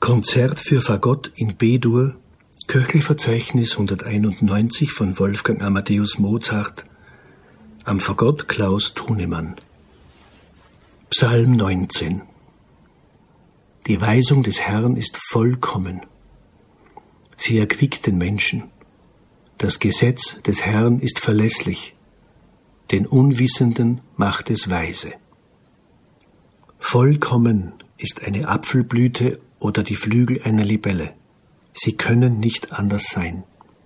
Konzert für Fagott in B-Dur, Köchelverzeichnis 191 von Wolfgang Amadeus Mozart, am Fagott Klaus Thunemann. Psalm 19. Die Weisung des Herrn ist vollkommen. Sie erquickt den Menschen. Das Gesetz des Herrn ist verlässlich. Den Unwissenden macht es weise. Vollkommen ist eine Apfelblüte oder die Flügel einer Libelle. Sie können nicht anders sein.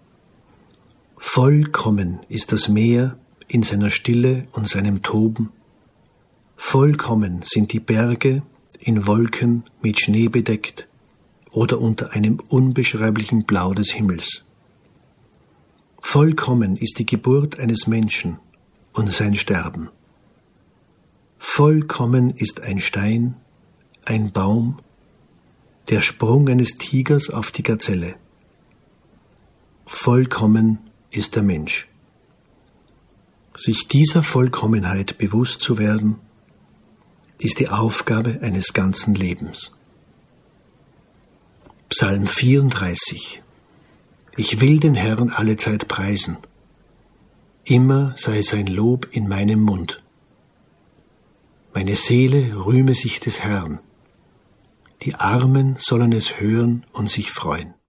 Vollkommen ist das Meer in seiner Stille und seinem Toben. Vollkommen sind die Berge in Wolken mit Schnee bedeckt oder unter einem unbeschreiblichen Blau des Himmels. Vollkommen ist die Geburt eines Menschen und sein Sterben. Vollkommen ist ein Stein, ein Baum, der Sprung eines Tigers auf die Gazelle. Vollkommen ist der Mensch. Sich dieser Vollkommenheit bewusst zu werden, ist die Aufgabe eines ganzen Lebens. Psalm 34. Ich will den Herrn allezeit preisen. Immer sei sein Lob in meinem Mund. Meine Seele rühme sich des Herrn. Die Armen sollen es hören und sich freuen.